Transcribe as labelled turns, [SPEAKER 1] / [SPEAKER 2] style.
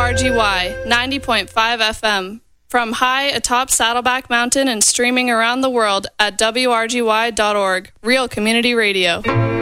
[SPEAKER 1] WRGY 90.5 FM. From high atop Saddleback Mountain and streaming around the world at WRGY.org. Real Community Radio.